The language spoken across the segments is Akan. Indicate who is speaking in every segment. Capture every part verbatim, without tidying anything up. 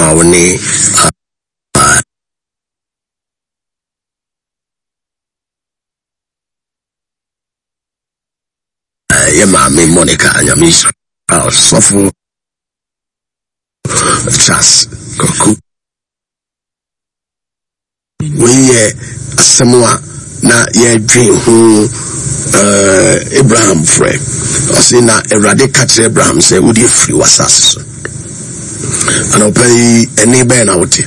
Speaker 1: a woni ye maame Monica Anyamiso sofo Charles Koku we ye asemwa na ye dream hu uh, Abraham frɛ ɔse na Awurade ka kyerɛ Abraham sɛ wodi free wasase so ana opai eni bɛn na wote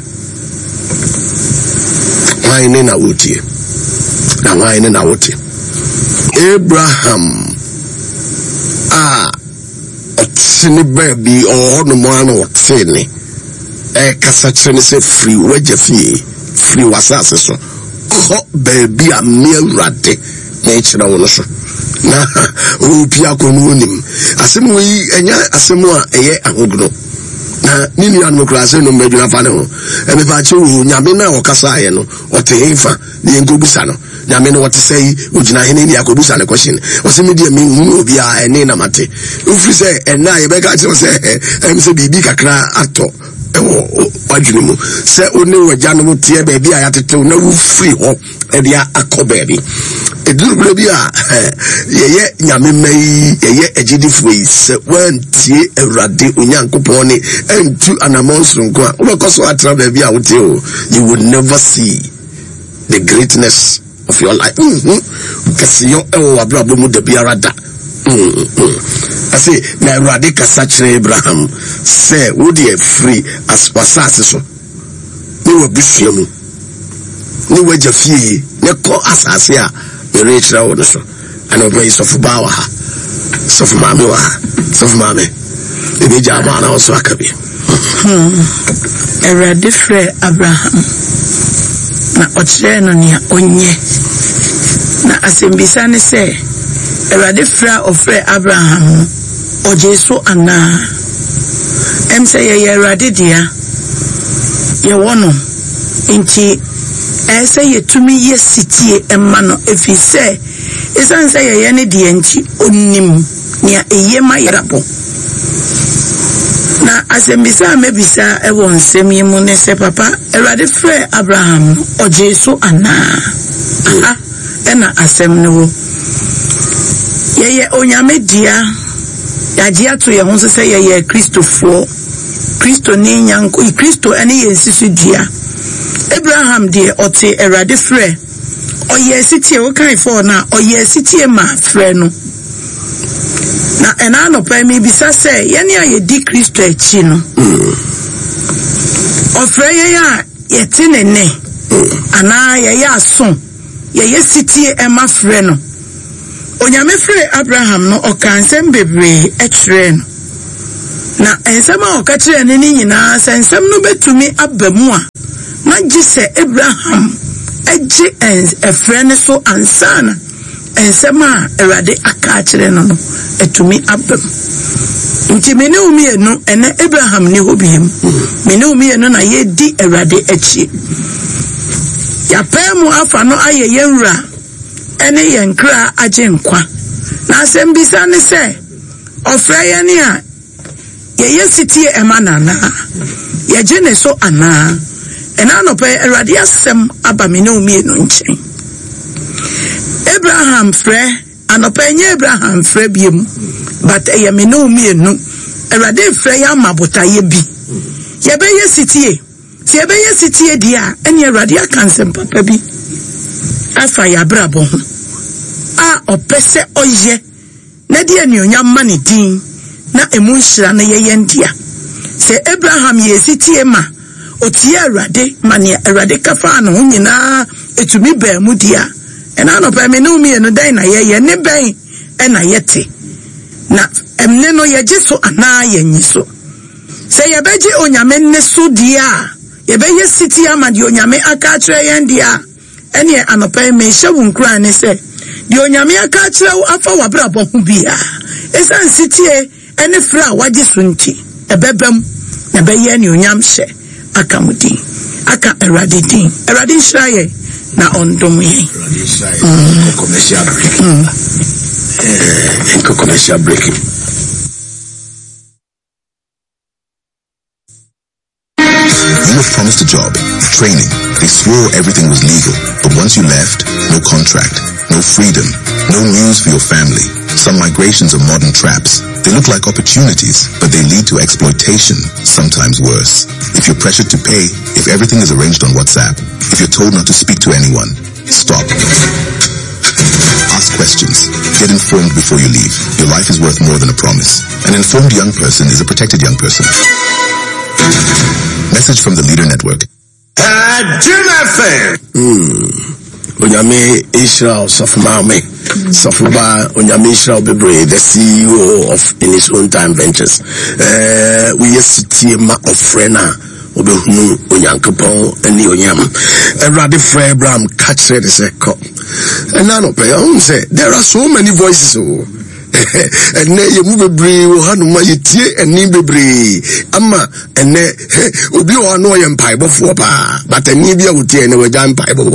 Speaker 1: why ne na wote na why ne na wote Abraham ah otini baby or no more no otini e kasa kyerɛ sɛ free wagya fie free wasase so ko baby a me Awurade na kyerɛ wo no so na o pia ko no nim asɛm yi enya asɛm a ɛyɛ ahogono na ni nua no kura sɛ no mbadwuna fa ne ho e me fa kye wo nyame na wo kasa ayɛ no ɔte hefa ne enkobusa no nyame no wote sei ugina hene ni akobusa ne question ɔsɛ me dia me hu obi a ene na mate ufiri sɛ ɛna ye bɛka kye sɛ em sɛ bibi kakra atɔ ɛwɔ wadwene mu sɛ one wagya no tie baabi a yatetew na wo free hɔ ɛde akɔ baabi edurubule bi a yeye nyame mai yeye agidifo yi sɛ wantie Awurade onyankopɔn ne entu anamonso nko a wobɛkɔ so atra baabi a wote o you would never see the greatness of your life. Mm-hmm. Kasi yo ewo abrabo mu de biara da. Mm-hmm. Asi na Awurade kasa kyerɛ Abraham sɛ wo de free as wasase so. Ni wo bifia mu. Ni wagya fie ne kɔ asase a mere kyerɛ wo no so. Ana obai sofu ba wa ha. Sofu maame wa ha. Sofu maame. Ebi jama na so akabi. Hmm. Awurade frɛ Abraham. Na ɔkyerɛ no nea onye na asɛmbisa ne sɛ Awurade frɛ ɔfrɛ Abraham ɔgye so anaa ɛm sɛ yɛyɛ Awurade dia yɛwɔ no nti ɛsɛ yɛtumi yɛ sitie ɛma no efi sɛ ɛsan sɛ yɛyɛ ne deɛ nti onim nea ɛyɛ ma yɛrabɔ na asembisa mebisa ewo nsem yi mu ne se papa Awurade frɛ Abraham ɔgye so anaa aha ɛna asem ne wo yeye onyame dia yagye ato ye ho sɛ yeye Kristofo Kristo ne nyanko Kristo ene ye nsisu dia Abraham die ɔte Awurade frɛ ɔyɛ sitie wo kan fo na ɔyɛ sitie ma frɛ no na ena no pa mi bisa sɛ yene a yedi Kristo achi no ofre ye ya yete ne ne ana ye ya aso ye ye sitie ema frɛ no onyame frɛ Abraham no ɔkansɛm bebre ɛkyerɛ no na ensɛm a ɔkakyerɛ ne ne nyinaa sɛ ensɛm no betumi abamu a na gye sɛ Abraham agye ɛfrɛ ne so ansana ensɛm a Awurade aka kyerɛ no no etumi abam nti mene umi enu ene Abraham ne hobiem mene umi enu na yedi Awurade achi ya pemu afa no aye yenwura ene yenkra agye nkwa na asɛm bisa ne sɛ ɔfrɛ ye ne a ye yesitie ema nana ye gye ne so ana ena no pe Awurade asɛm aba mene umi enu nkyɛn Abraham frɛ anopenye Abraham frɛ biem but eye me no mi enu Awurade frɛ ya mabota ye bi ye be ye sitie se ye be ye sitie dia ene Awurade akansem papa bi afa ya brabo ho a opese oye na dia ni onya mane din na emu nhira na ye yendia se Abraham ye sitie ma otie Awurade mane Awurade kafa no ho nyina etumi ba mu dia ena no pa me no mi enu dan na ye ye ne ben ena yete na emne no ye gye so ana ye nyi so se ye beje onyame ne so dia ye be ye siti ama di onyame aka kire ye ndia ene anopa me hyewu nkura ne se di onyame aka kire afa wabrabo ho bia esan sitie ene fra wagye so nti ebebam na be ye ne onyam hye aka mudi aka Awurade din Awurade nhiraye na ondom ye commercial break eh commercial break
Speaker 2: You were promised a job, training. They swore everything was legal. But once you left, no contract, no freedom, no news for your family. Some migrations are modern traps. They look like opportunities, but they lead to exploitation, sometimes worse. If you're pressured to pay, if everything is arranged on WhatsApp, if you're told not to speak to anyone, stop. Ask questions. Get informed before you leave. Your life is worth more than a promise. An informed young person is a protected young person. Message from the Leader Network.
Speaker 1: Hmm. Onyame Israel Sofumame Sofuba Onyame Israel Bebre, the C E O of In His Own Time Ventures. Uh, we used to see ma of Frena Obehunu Onyankopon and Onyam. Every friend Abraham catch the second. And now no pay. I say there are so many voices. Oh. And then you move a bree, Hanuma, you tear and Nibebre, Amma, and then Ubi or no young pipe of Wapa, but a Nibia would tear and a jam pipe of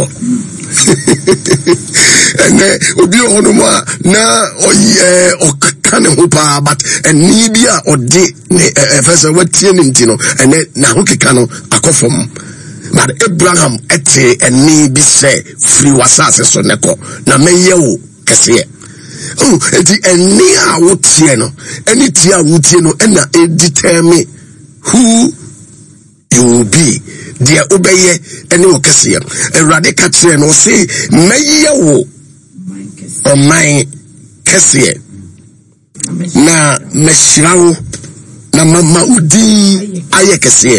Speaker 1: and then Ubi or no more na or ye or Canahopa, but a Nibia or de first what Tianintino, and then Nahukicano, a coffum. But Abraham ete and Nibi say, free wasas soneko, na meyo, Cassia. Oh, the enia wotieno, any tia wotieno, and it determine who you will be. Dear obey any occasion. A radical train or say, Mayo or my Cassia. Na Meshrao, na Mama Udi Ayakasia.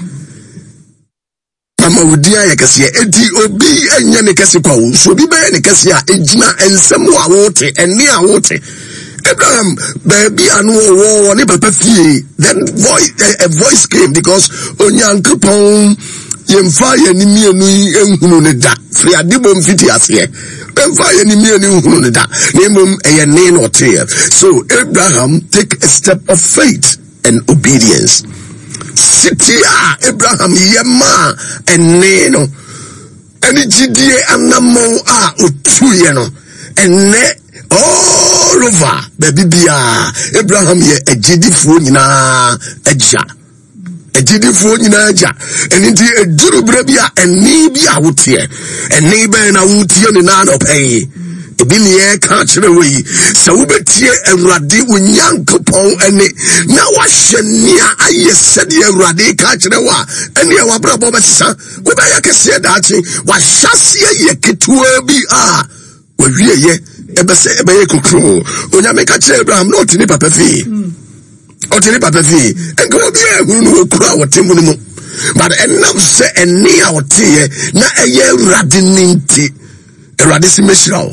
Speaker 1: Mama Udia Yakasia, Edi Obi and Yanikasipo, so be by Nikasia, Ejina and Samoa water and near water. Abraham, baby, I know war, never perfect. Then voice, a voice came because Onyankopon, Yemfire Nimi and Hununeda, Fria Dibum Fitias here. Yemfire Nimi and Hununeda, name a name or tear. So Abraham take a step of faith and obedience. Sitia Abraham Yema and Neno and G D A Anamo a Utuyeno and ne all over baby bia Abraham ye a G D phone na eja a G D phone na eja and inti a duru brabia and nibia wutie and neighbor na wutie ni na no pay ebini e ka kire we se wo betie awurade Onyankopon ene na wa hwenia aye sede awurade ka kire wa ene e wa brabo betisa wo ba ya kese daachi wa hyase ye ketua bi a wa wieye ebe se ebe ye kokro Onyame ka kire Abraham no tini papa fi o tini papa fi enko bi e hunu no kura wo temu no mu but enam se ene a wo tie na eye awurade ninti awurade si meshirawo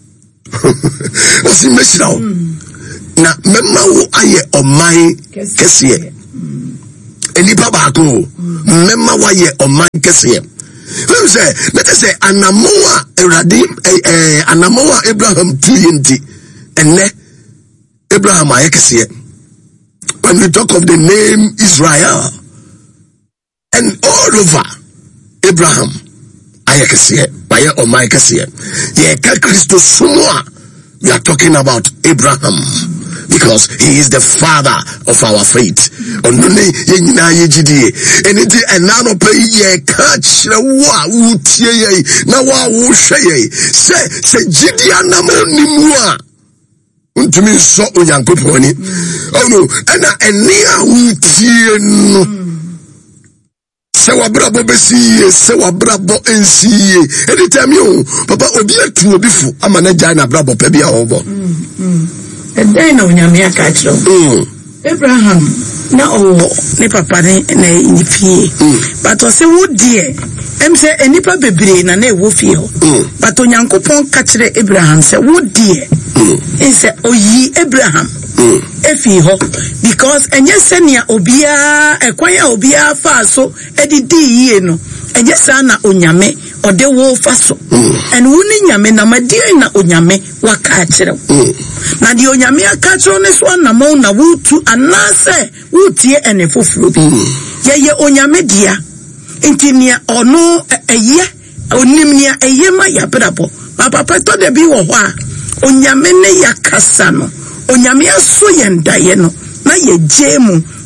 Speaker 1: Osi meshirawo na mema wo aye oman kesiye enipa baako mema wo aye oman kesiye Let me say, let us say, Anamoa Eradim, eh, Anamoa Abraham Tuyenti, and ne Abraham Ayekesiye. When we talk of the name Israel, and all over Abraham Ayekesiye, Baye Omaikesiye, Yeka Christo Sumwa, we are talking about Abraham. Because he is the father of our faith. Onune yenyina yejidie. Eniti enano pe ye ka kire wa wutie ye na wa wo hwe ye. Se se jidi anamo nimu a untumi so Onyankopon ni. Oh no, ena eni a wutie no. Se wabrabo besiye, se wabrabo ensiye. Anytime you papa obi atu obi fu amana gya na brabo pe bia obo.
Speaker 3: Mm. And then Onyame aka kiro. Abraham na o ne papa ne na inifie. But o se wo die, em se enipa bebre na na e wo fie ho. But Onyankopon ka kire Abraham se wo die. Em se oyi Abraham. Efi ho because enye senia obia ekwanya obia fa so edidi yie no. Enye sa na Onyame ode wo fa so. And woni nyame na madie na Onyame waka kire. Na di Onyame aka kire ne so na mo na wutu anase wutie ene foforo bi. Ye ye Onyame dia. Intinia ono eye onimnia eye ma ya brabo. Papa peto de bi wo ho a Onyame ne yakasa no. Onyame aso yenda ye no na ye jemu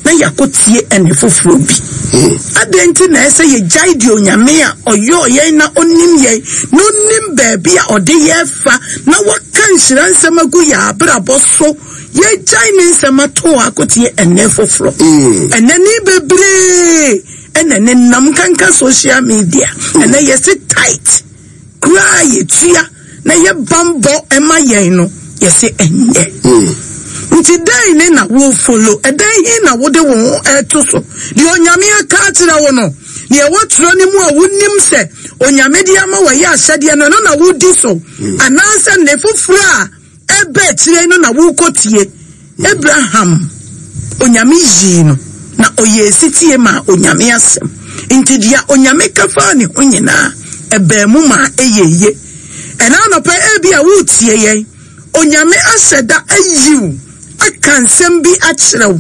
Speaker 3: na yakotie ene foforo bi adenti na ese ye jaidi onyame a oyo ye na onim ye no nim baabi a ode ye fa na waka nhira nsamagu ya abrabo so ye jai ne nsamato akotie ene foforo ene ni bebre ene ne nam kanka social media ene ye se tight cry tia na ye bambo ema ye no ye se enye nti dai ne na wo follow e dai hi na wo de wo eto so di onyame aka atira wo no ne e wotro ne mu a wonim se onyame di ama wa ya asade no no na wo di so ananse ne foforo a ebe tire no na wo kotie Abraham onyame yi no na oye sitie ma onyame asem nti dia onyame kafa ne onyina ebe mu ma eyeye ena no pe ebi a wo tie ye onyame aseda ayiu akansem bi achrew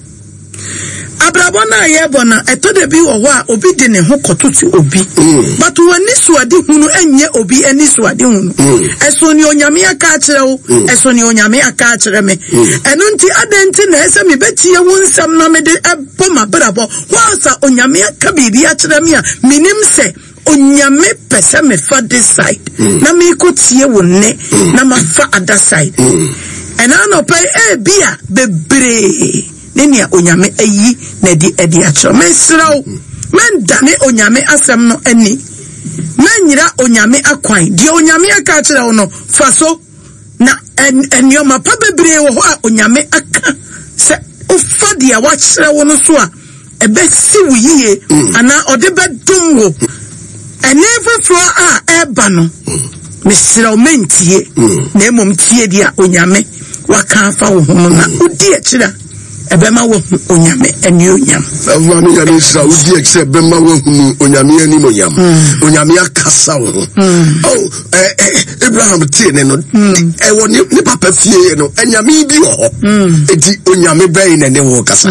Speaker 3: abrabona yebona etode bi wo a obi de ne ho kototu obi but woni suade hunu enye obi eni suade hunu eso ni onyame aka achrew eso ni onyame aka achre me eno nti adenti na ese me betie wonsam na me de ebo mabrabo wasa onyame aka bibi achre me a minim se onyame pese me fa this side na me kotie wonne na ma fa other side ena no pay e bia bebre nenia onyame ayi na di edi acho mesraw men dane onyame asem no ani menyira onyame akwan di onyame aka kire no faso na enioma pa bebre wo ho a onyame aka se ofa dia wa kire wo no so a ebe si wuyiye ana ode bedum wo ene fro a eba no mesraw mentie na emom tie dia onyame waka fa wo hono na udi akira ebema wo onyame eni onyam
Speaker 1: avani ya nisa udi akira ebema wo onyame eni onyam onyame akasa wo oh eh Abraham tie ne no e wo ni papa fie no enyame bi wo edi onyame bai ne ne wo kasa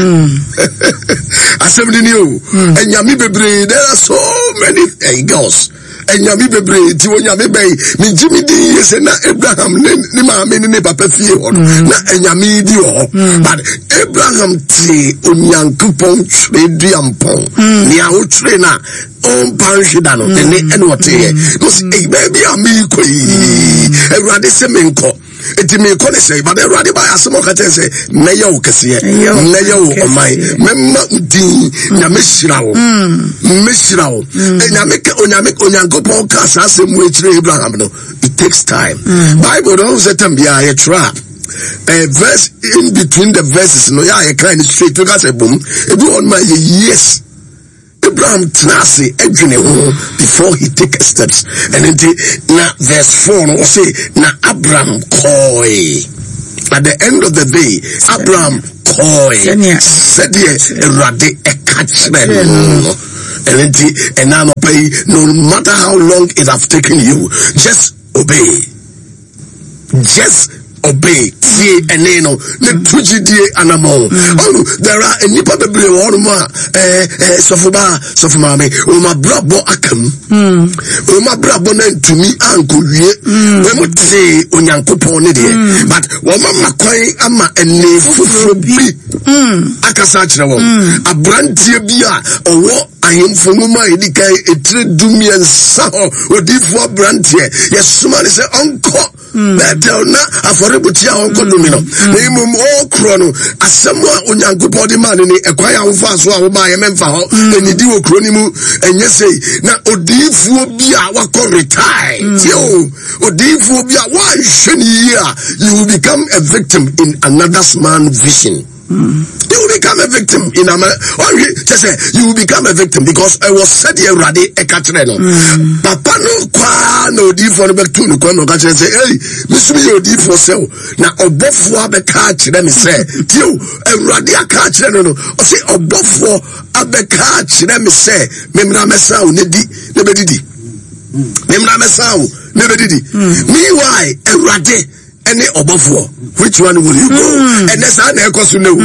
Speaker 1: asem ni o enyame bebre there are so many uh, girls enyame bebre ti onyame bai mi jimi di yese na Abraham ne ma me ne papa fie ho na enyame di ho but Abraham ti onyankopon tre duampon ni a wo tre na on panshida no ne ene wote ye no say baby am ikoi Erade se menko eti me ko ne say but Erade ba asemo ka ten say na ye wo kese na ye wo omai memma udin na meshira wo meshira wo enyame ke onyame onyankopon ka sa asemu etire Abraham no it takes time Bible don't say tambia ye trap a verse in between the verses no ya ye kind straight to say boom e do on my yes Abraham Tnasi edwene ho before he take steps and then na verse four no say na Abraham koi at the end of the day Abraham koi said ye Erade ekachre no and then and now pay no matter how long it have taken you just obey just obey tie eneno ne tujidie anamo oh there are any people one ma eh eh sofoba sofoma me o ma brabo akam o ma brabo na ntumi ankowie we mo tie onyankopon ne de but wo ma makwan ama ene fufuro bi akasa kire wo abrantie bi a owo ahemfo mu ma edikai etire dumiensa odifo abrantie yesuma ne se onko betel na afoributi a onko domino na imum o kro no asemu a onyankopon de man ni ekwaya wo fa so a wo ba ye memfa ho enidi wo kro ni mu enye sei na odifuo bi a wakọ retire yo odifuo bi a wa hwani a you will become a victim in another man's vision. Mm. You will become a victim in a or just say you will become a victim because I was said here ready a catreno. Papa no qua no di for the back to no no catch say hey miss me your di for sell now obofo be catch them say you a ready a catch no no or say obofo abe catch them say memra mesa o ne di ne be didi memra mesa o ne be didi meanwhile a ready any obofo which one will you go mm. and that's how na ekoso na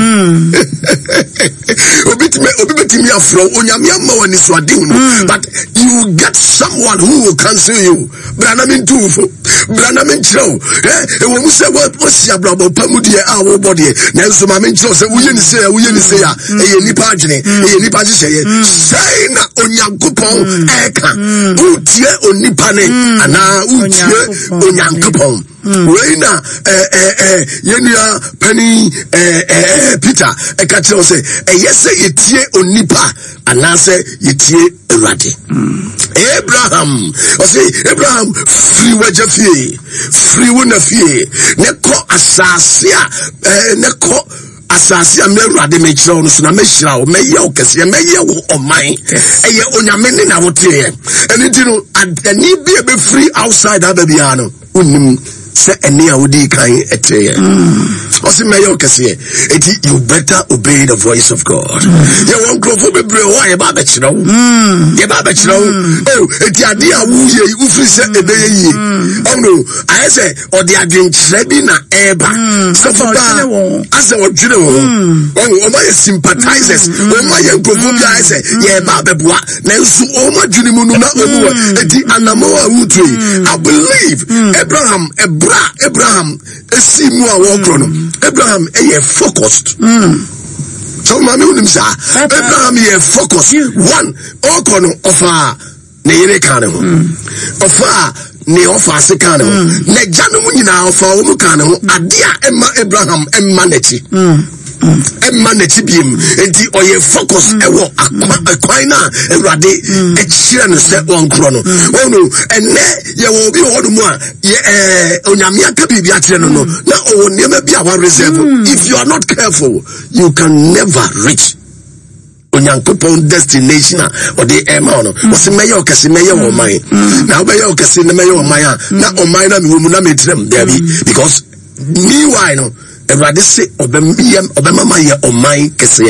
Speaker 1: obitime obitime afro onyame ama wani so ade hu but you get someone who will cancel you brana min tufo brana menchro eh e wo mu se wo sia brabo pamudi e a wo body na nso ma menchro se wo ye ni se wo ye ni se ya e ye nipa adwene e ye nipa hye sei na onyankopon eka utie onipa ne ana utie onyankopon Reina eh eh eh yenua pani eh eh Peter e ka tell say e yese yetie onipa anase yetie Awurade Abraham o say Abraham free wajafie free wona fie ne ko asase a eh ne ko asase a me Awurade me kira no so na me hira o me ye o kese me ye wo oman eye onyame ne na wote ye eni ti no ani bi e be free outside ababia no unim se eni a wodi kan eteye o se me ye o kese eti you better obey the voice of God ye won krofo bebre ho ye ba be kira wo ye ba be kira wo eh eti ade a wo ye u free se ebe ye o no I say o de adwen kire bi na eba so for ba as o dwene wo o ma ye sympathizers o ma ye krofo bi I say ye ba beboa na nsu o ma dwene mu no na o mu eti anamo a wutu I believe Abraham Ebra Abraham esi mu a wo kro no Abraham e focused so mama unim sa Abraham e focused one o kro no ofa ne yere kan ho ofa ne ofa se kan ho na janu mu nyina ofa o mu kan ho ade a emma Abraham emma nachi emma nachi biem enti oye focus e wo akwan na Awurade e kire no se won kro no o no enne ye wo bi ho do mu a ye eh onyame aka bibia kire no no na o niam bia wa reserve if you are not careful you can never reach onyankopon destination or the ema no o se meye o kase meye o man na obeye o kase na meye o man na o man na me wo mu na me trem there be because meanwhile no Everybody say obemiyam obemama ye o man kase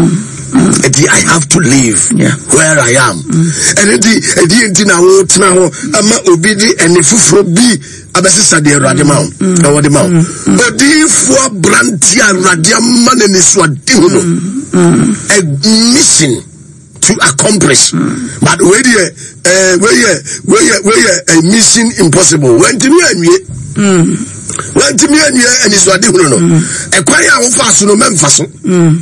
Speaker 1: I have to live yeah. where I am and edi edi enti na wo tena ho ama obidi ene fufuro bi abesisa de Awurade ma wo na wo de ma wo odi fu abranti Awurade ama na ni so ade ho no a mission to accomplish mm. but we there uh we here we here we here a mission impossible when to me anwie mm when to me anwie eni so ade ho no e kwan ya wo fa so no memfa so mm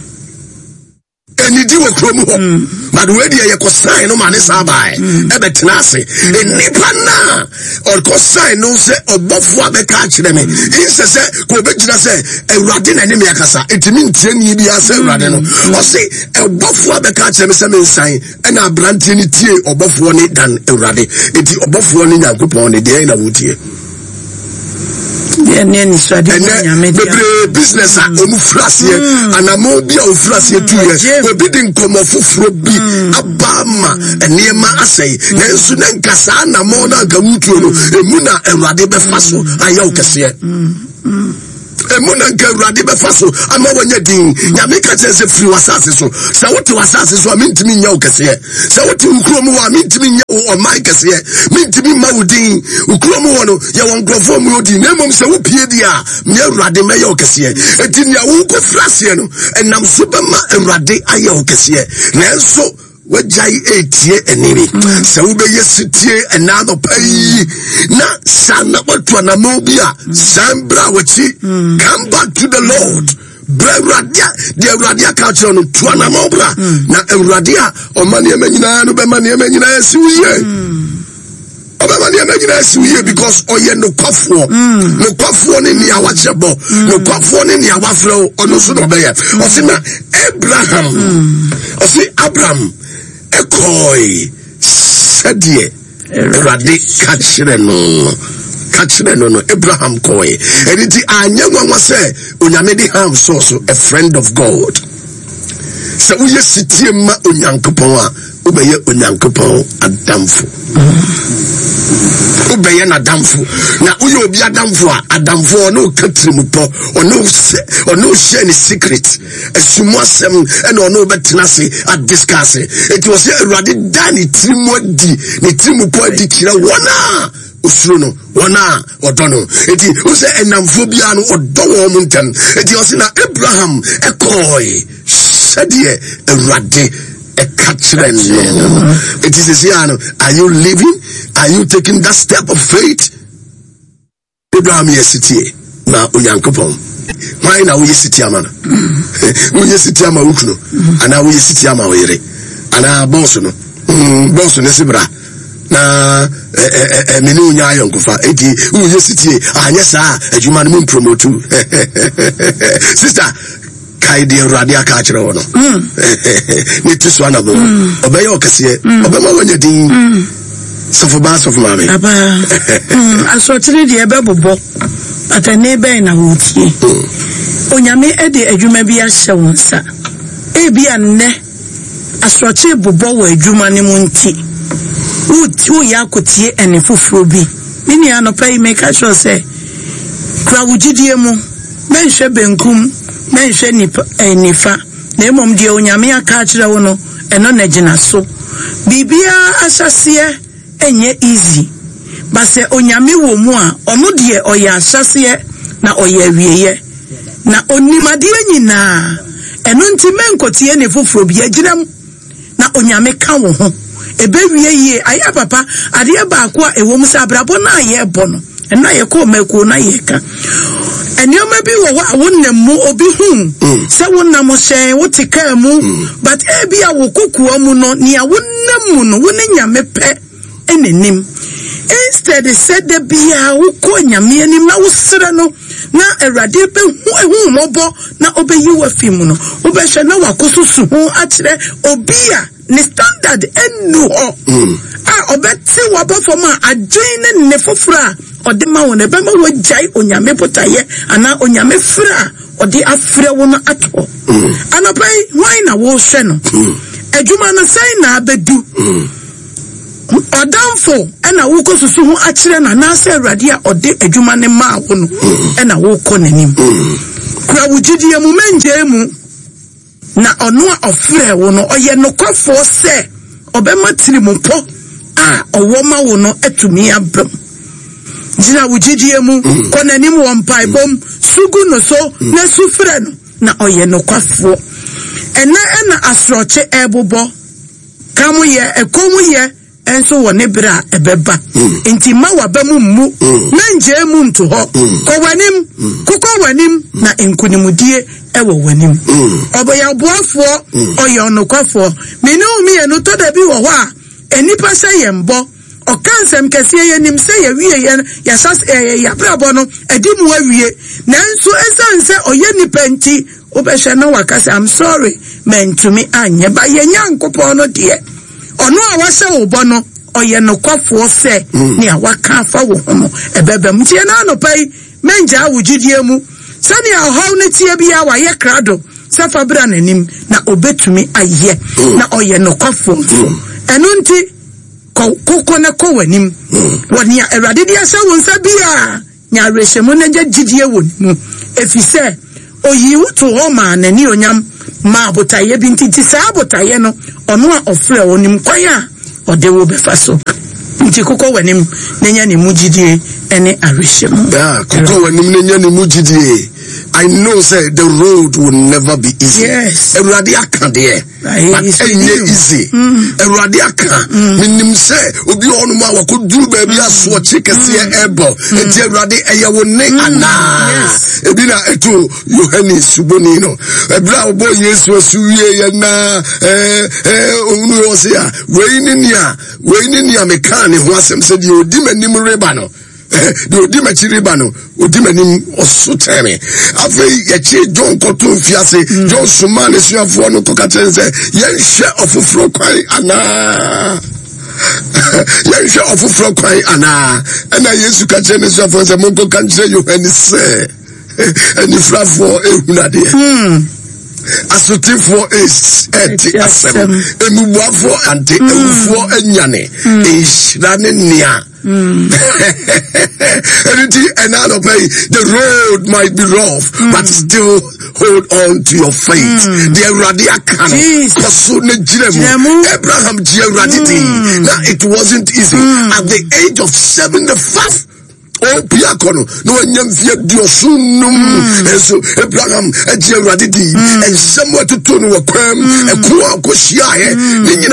Speaker 1: eni di wo krom ho but we there ye ko sign no man sa bai e betena ase eni pa na or ko sign no se obofo abeka kire me inse se ko begina se Awurade na ne me akasa etimi ntie ni bi ase Awurade no o se obofo abeka kire me se me nsan e na brante ni tie obofo ni dan Awurade eti obofo ni Nyankopon ne de na wotie
Speaker 3: yeah ne ni so ade nyame dia
Speaker 1: business a omu frasie anamo bia o frasie tu ye obi din komo fufuro bi abama enema asai na nsu na nkasa anamo na ga wutuo no emu na Awurade be faso ayaw kese emu na ga Awurade be faso ama wanya din nyame ka tese free wasase so sa wote wasase so amintimi nya o kese sa wote ukromu wa amintimi nya o man kese mintimi mawudin ukromu wono ya won grofo mu odi na mom se wo pie dia me Awurade me ya o kese eti nya wo ko frase no enam so be ma Awurade aya o kese na enso wajai etie eniri se wo be yesitie enado pai na sana watu na mobia sambra wachi come back to the Lord Bradia the Radia culture no tuana mobra na Radia o mani emenyina no be mani emenyina siwiye obamani emenyina siwiye because oye no kwafo no kwafo ni ni awachebo no kwafo ni ni awafro ono so no be ye o se na Abraham o se Abraham ekoi sadie Awurade ka kire no ka kire no no Abraham koi editi anya nwanwa se onyame di ham so a friend of God se uye sitie ma onyankopon a ubeye onyankopon adamfo ubeye na adamfo na uye obi adamfo a adamfo no katrimupo ono se ono share ni secret esumo asem e no no betena se a discuss it was Awurade dani trimodi ni trimupo di kira wona usuro no wona odono eti o se enamfo bia no odowo mo ntam eti o se na Abraham ekoi sadie Awurade a catchment. It is a are you living? Are you taking that step of faith? Abraham yes city na Onyankopon. Why na we city amana? We city ama ukno. Ana we city ama oyere. Ana boss no. Boss no sibra. Na eh eh me no nya ayonkofa eti we city anya sa adwuma no promote. Sister kai de radio aka kire wono. Ni to so another. Obey okase. Obema wanya din. So for bass of mommy.
Speaker 3: Aba. Mm, asotiri de ebe bobo. Atane be na wutie. Onyame e de adwuma bi ahye wonsa. E bi anne asotiri bobo wa adwuma ne mu nti. Wuti wo yakotie ene foforo bi. Mini anopai make sure say kra wugidie mu menhwe benkum menhwe nipa enifa na emom de onyame aka kire wo no eno na gina so. Bibia asase enye easy base onyame wo mu a ono de oya asase na oya wieye na onimade nyina eno nti menkotie ne foforo bi aginam na onyame ka wo ho ebe wieye aya papa ade ba ko a ewo mu sabrabo na ye bo no ena ye ko mako na ye ka enioma bi wo wa wonnam mu obi hu se wonnam hyen wo tika mu but e bi a wo kokuwa mu no ne a wonnam mu no wo ne nyame pe enenim instead said the bia wo ko nyame anim na wo sere no na erade pe hu ehu mobo na obeyi wa fim no obehwe na wakosusu hu akire obi a ne standard enu ho a obeti wabafoma adwin ne fofora ode ma won ebe ma wajai onyame potaye ana onyame fra ode afre wo no ato anapai why na wo hwe no adwuma no sai na abedu odamfo ena wo kosusu hu akire na na se awrade a ode adwuma ne ma wo no ena wo kɔ nanim kura wugidie mu menje mu na ono a ofre wo no oye nokɔfo se obema tiri mu po a owo ma wo no atumi abam jina wugidie mu kɔ nanim wo mpai bom sugu no so na sufre no na oye nokɔfo ena ena asroche ebobo kamu ye ekomu ye enso wone bra ebeba enti ma wabamu mu menje mu nto ho ko wanim kuko wanim na enkunimudie ewo wanim oboya boafo oyo nokwafo me no mi eno to da bi wo ho a enipa se yembo okansem kese ye nim se ye wie ye ya sas ya brabo no edimu awie nanso esanse oye nipa nti obehwe na wakase I'm sorry mentumi anye ba ye nyankopon no de ono a wase wo bo no oye no kwafo se ne a waka afa wo hono ebebem tie na no pai menja wugidie mu sani a haw ne tie bia wa ye krado safa bra nanim na obetumi aye na oye no kwafo eno nti kokko na ko wanim woni a erade dia se won sa bia nya rehemu na gidie wonimu efise oyi wuto ho ma na ni onyam ma botaye bi ntiti sa botaye no ono a ofre onim kwan a ode wo befa so nti kokko wanim nenya ne mugidie ene arehemu
Speaker 1: yeah kokko wanim nenya ne mugidie I know say the road will never be easy.
Speaker 3: Yes.
Speaker 1: Everybody can there. But it's easy. Everybody can. Minim say obi onu ma wa ko duru ba bi aso cheke se ebo. Enti everybody eya woni ana. Ebi na eto Yohane Suboni no. Ebra obo Yesu asuwie ye na eh eh onu yo se ya. We ni nia, we ni nia me kan ne ho asem se di odi manim reba no. The Odimachiriba no, Odimanim Osuteme. After Yachi John Cotton Fiase, John Suman is your for no Cocatense, Yen share of a froquai Anna. Yen share of a froquai Anna. And I used to catch any for the Monko can say you any say. And if not for a Hunadi. Asuti for is eti asem. Emuwa for anti for enyane. Ish ranenia. Mm. The road might be rough, mm. but still hold on to your faith. The Radiakan, Abraham, mm. now it wasn't easy. Mm. At the age of seventy-five, oh, Piacono, no one young fear Diosunum, and so Abraham, a Geraditi, and somewhere to turn a quam, a Kuakoshia,